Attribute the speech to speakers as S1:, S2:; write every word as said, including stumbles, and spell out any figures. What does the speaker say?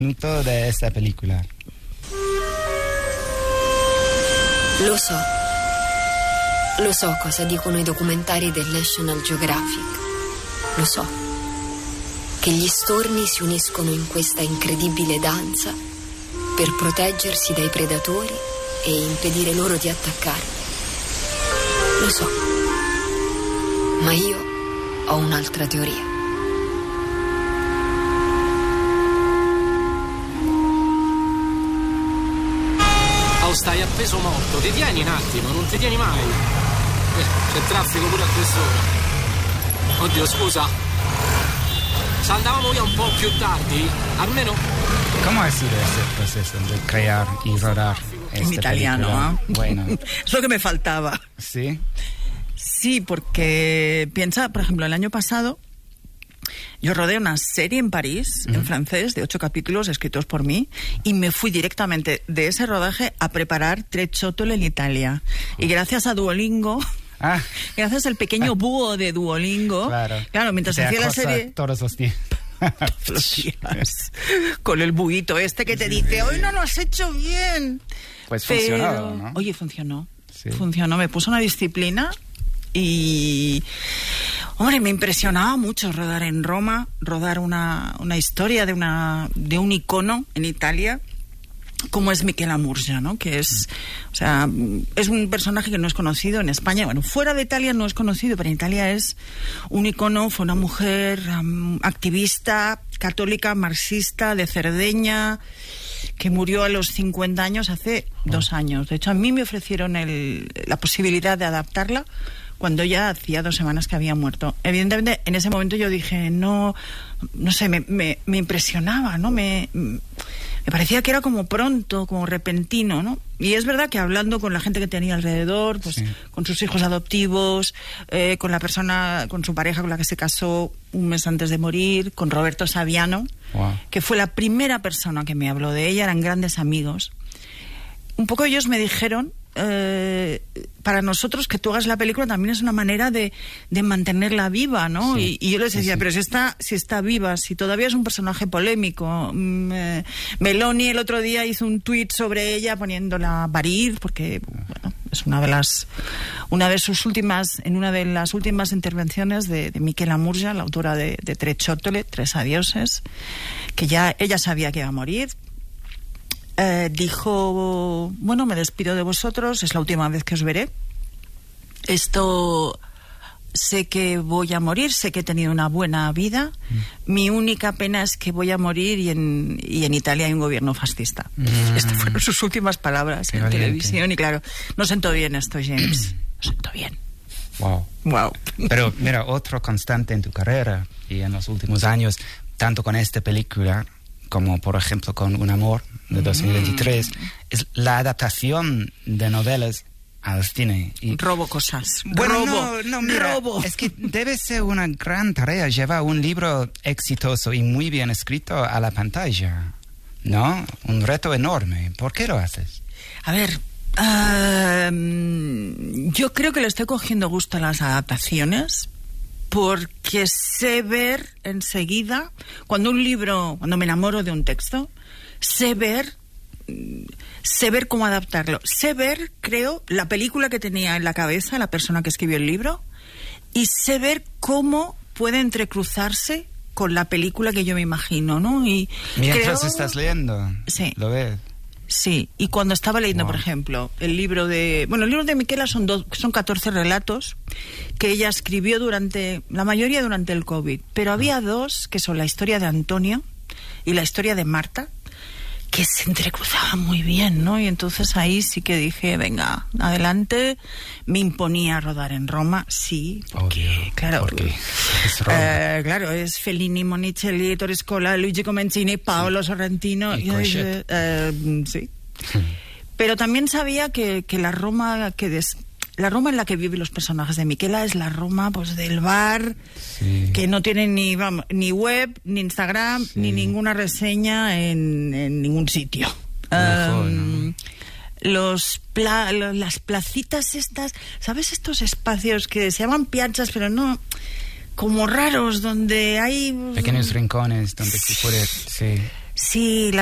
S1: minuto de esta película.
S2: Lo so, lo so cosa dicono i documentari del National Geographic. Lo so che gli storni si uniscono in questa incredibile danza per proteggersi dai predatori e impedire loro di attaccare. Lo so, ma io ho un'altra teoria.
S3: Stai appeso morto, ti tieni un attimo, non ti tieni mai. Eh, c'è traffico pure a quest'ora. Oddio, scusa. Se andavamo via un po' più tardi, almeno.
S1: ¿Cómo ha sido ese proceso de crear y rodar esta
S4: en italiano,
S1: película?
S4: ¿eh?
S1: Bueno.
S4: Es lo que me faltaba.
S1: ¿Sí?
S4: Sí, porque piensa, por ejemplo, el año pasado yo rodé una serie en París, uh-huh. en francés, de ocho capítulos escritos por mí, y me fui directamente de ese rodaje a preparar Tre Ciottole en Italia. Y gracias a Duolingo, ah. gracias al pequeño búho de Duolingo, claro, claro mientras hacía la serie...
S1: Todos los días.
S4: Todos los días. Con el buito este que te sí. dice, hoy no lo has hecho bien.
S1: Pues
S4: Pero,
S1: funcionó, ¿no?
S4: Oye, funcionó.
S1: Sí.
S4: Funcionó, me puso una disciplina y... Hombre, me impresionaba mucho rodar en Roma, rodar una, una historia de, una, de un icono en Italia, como es Michela Murgia, ¿no? Que es, o sea, es un personaje que no es conocido en España. Bueno, fuera de Italia no es conocido, pero en Italia es un icono. Fue una mujer um, activista, católica, marxista, de Cerdeña, que murió a los cincuenta años hace dos años. De hecho, a mí me ofrecieron el, la posibilidad de adaptarla cuando ya hacía dos semanas que había muerto. Evidentemente, en ese momento yo dije, no, no sé, me, me, me impresionaba, ¿no? Me, me parecía que era como pronto, como repentino, ¿no? Y es verdad que hablando con la gente que tenía alrededor, pues sí. con sus hijos adoptivos, eh, con la persona, con su pareja con la que se casó un mes antes de morir, con Roberto Saviano, wow. que fue la primera persona que me habló de ella, eran grandes amigos. Un poco ellos me dijeron, Eh, para nosotros que tú hagas la película también es una manera de, de mantenerla viva, ¿no? Sí, y, y yo les decía, sí, sí. pero si está, si está viva, si todavía es un personaje polémico. eh, Meloni el otro día hizo un tuit sobre ella poniéndola a parir, porque bueno, es una de las una de sus últimas, en una de las últimas intervenciones de, de Michela Murgia, la autora de, de Tre Ciottole, Tres adioses, que ya ella sabía que iba a morir. Eh, dijo, bueno, me despido de vosotros, es la última vez que os veré. Esto, sé que voy a morir, sé que he tenido una buena vida. Mm. Mi única pena es que voy a morir y en, y en Italia hay un gobierno fascista. Mm. Estas fueron sus últimas palabras Qué en valiente. televisión. Y claro, no sentó bien esto, James. No sentó bien.
S1: Wow.
S4: Wow.
S1: Pero mira, otro constante en tu carrera y en los últimos años, tanto con esta película como por ejemplo con Un amor de dos mil veintitrés, mm. es la adaptación de novelas al cine. Y,
S4: robo cosas.
S1: Bueno,
S4: robo.
S1: no, no, mira,
S4: robo.
S1: Es que debe ser una gran tarea llevar un libro exitoso y muy bien escrito a la pantalla, ¿no? Un reto enorme. ¿Por qué lo haces?
S4: A ver, uh, yo creo que le estoy cogiendo gusto a las adaptaciones, porque sé ver enseguida, cuando un libro, cuando me enamoro de un texto, sé ver, sé ver cómo adaptarlo. Sé ver, creo, la película que tenía en la cabeza la persona que escribió el libro, y sé ver cómo puede entrecruzarse con la película que yo me imagino, ¿no? Y
S1: mientras
S4: creo...
S1: estás leyendo,
S4: sí.
S1: lo ves.
S4: Sí, y cuando estaba leyendo, wow. por ejemplo, el libro de... Bueno, el libro de Michela son, do, son catorce relatos que ella escribió durante... La mayoría durante el COVID. Pero había dos, que son la historia de Antonio y la historia de Marta, que se entrecruzaban muy bien, ¿no? Y entonces ahí sí que dije, venga, adelante. Me imponía rodar en Roma, sí, porque, Obvio, claro,
S1: porque es Roma.
S4: Eh, claro, es Fellini, Monicelli, Ettore Scola, Luigi Comencini, Paolo sí. Sorrentino.
S1: Y
S4: y, eh, eh, sí. Pero también sabía que, que la Roma que des, la Roma en la que viven los personajes de Michela es la Roma, pues, del bar, sí. que no tiene ni, vamos, ni web, ni Instagram, sí. ni ninguna reseña en, en ningún sitio. Um, ¿no? Los pla, las placitas estas, ¿sabes? Estos espacios que se llaman piazzas, pero no, como raros, donde hay...
S1: pequeños rincones donde se puede... Sí.
S4: Sí,